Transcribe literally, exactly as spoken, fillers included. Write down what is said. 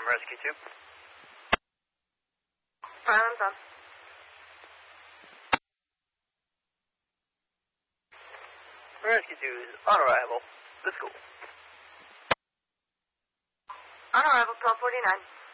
Rescue two. Island's on. Rescue two is on arrival. The school. On arrival, twelve forty-nine.